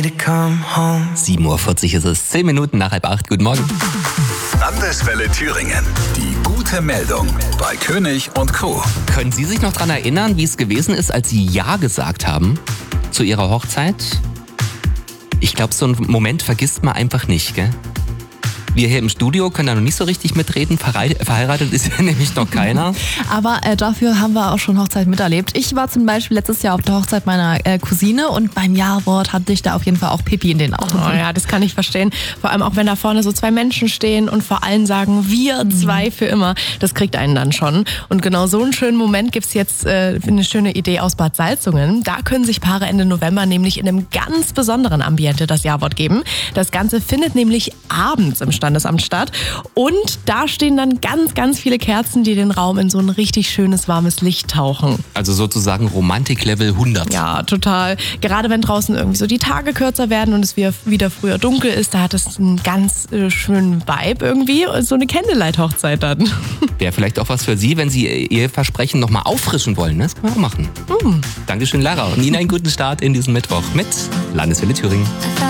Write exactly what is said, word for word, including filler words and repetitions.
sieben Uhr vierzig ist es, zehn Minuten nach halb acht. Guten Morgen. Landeswelle Thüringen. Die gute Meldung bei König und Co. Können Sie sich noch daran erinnern, wie es gewesen ist, als Sie Ja gesagt haben zu Ihrer Hochzeit? Ich glaube, so einen Moment vergisst man einfach nicht, gell? Wir hier im Studio können da noch nicht so richtig mitreden. Verheiratet ist ja nämlich noch keiner. Aber äh, dafür haben wir auch schon Hochzeit miterlebt. Ich war zum Beispiel letztes Jahr auf der Hochzeit meiner äh, Cousine und beim Ja-Wort hatte ich da auf jeden Fall auch Pipi in den Augen. Oh ja, das kann ich verstehen. Vor allem auch, wenn da vorne so zwei Menschen stehen und vor allem sagen, wir zwei für immer. Das kriegt einen dann schon. Und genau so einen schönen Moment gibt's jetzt äh, eine schöne Idee aus Bad Salzungen. Da können sich Paare Ende November nämlich in einem ganz besonderen Ambiente das Ja-Wort geben. Das Ganze findet nämlich abends im Standesamt statt. Und da stehen dann ganz, ganz viele Kerzen, die den Raum in so ein richtig schönes, warmes Licht tauchen. Also sozusagen Romantik-Level hundert. Ja, total. Gerade wenn draußen irgendwie so die Tage kürzer werden und es wieder früher dunkel ist, da hat es einen ganz äh, schönen Vibe irgendwie. So eine Candlelight-Hochzeit dann. Wäre vielleicht auch was für Sie, wenn Sie Ihr Versprechen nochmal auffrischen wollen. Ne? Das können wir auch machen. Mm. Dankeschön, Lara. Und Ihnen einen guten Start in diesen Mittwoch mit Landeswelle Thüringen.